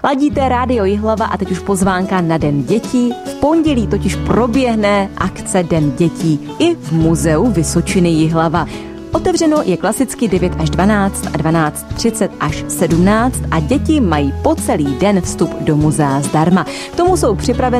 Ladíte Rádio Jihlava a teď už pozvánka na Den dětí. V pondělí totiž proběhne akce Den dětí i v Muzeu Vysočiny Jihlava. Otevřeno je klasicky 9 až 12 a 12:30 až 17 a děti mají po celý den vstup do muzea zdarma. K tomu jsou připraveny